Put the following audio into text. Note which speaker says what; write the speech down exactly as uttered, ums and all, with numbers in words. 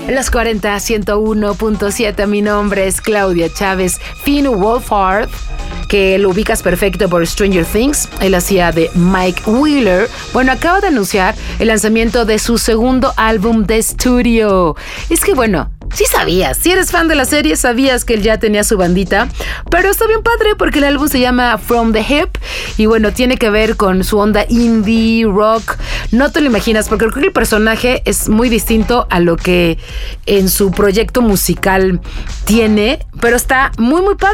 Speaker 1: Los cuarenta, ciento uno punto siete. Mi nombre es Claudia Chávez. Finn Wolfhard, que lo ubicas perfecto por Stranger Things. Él hacía de Mike Wheeler. Bueno, acaba de anunciar el lanzamiento de su segundo álbum de estudio. Es que bueno, sí sabías, si eres fan de la serie, sabías que él ya tenía su bandita, pero está bien padre porque el álbum se llama From the Hip y bueno, tiene que ver con su onda indie, rock. No te lo imaginas porque creo que el personaje es muy distinto a lo que en su proyecto musical tiene, pero está muy muy padre.